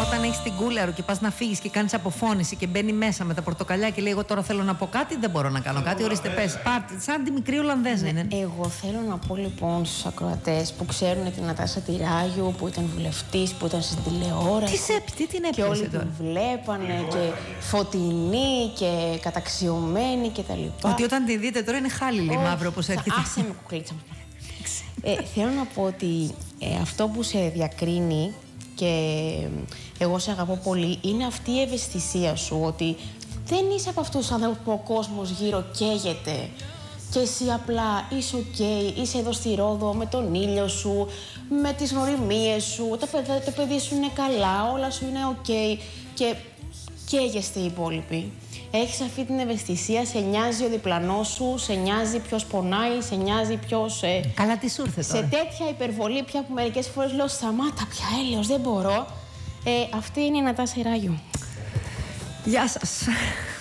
Όταν έχεις την κούλαρο και πας να φύγεις και κάνεις αποφώνηση και μπαίνει μέσα με τα πορτοκαλιά και λέει: εγώ τώρα θέλω να πω κάτι, δεν μπορώ να κάνω κάτι. Ορίστε, πες. Πάρτε. Σαν τη μικρή Ολλανδέζα είναι. Εγώ θέλω να πω λοιπόν στους ακροατές που ξέρουν την Νατάσα Τυράγιου, που ήταν βουλευτής, που ήταν στην τηλεόραση. Τι την έπιασε και όλοι τώρα. την βλέπανε και φωτεινή και καταξιωμένη κτλ. Ότι όταν τη δείτε τώρα είναι χάλιλη μαύρο όπως έρχεται. Άσε με κουκλίτσα μου. Θέλω να πω ότι αυτό που σε διακρίνει και εγώ σε αγαπώ πολύ είναι αυτή η ευαισθησία σου, ότι δεν είσαι από αυτούς τους άνθρωπους που ο κόσμος γύρω καίγεται και εσύ απλά είσαι ok, είσαι εδώ στη Ρόδο με τον ήλιο σου, με τις γνωριμίες σου, το παιδί σου είναι καλά, όλα σου είναι ok και καίγεστε οι υπόλοιποι. Έχεις αυτή την ευαισθησία, σε νοιάζει ο διπλανός σου, σε νοιάζει ποιος πονάει, σε νοιάζει ποιος... Καλά, τι σου ήρθε τώρα. Σε τέτοια υπερβολή πια που μερικές φορές λέω σταμάτα πια, έλεος, δεν μπορώ. Αυτή είναι η Νατάσα Τυράγιου. Γεια σας.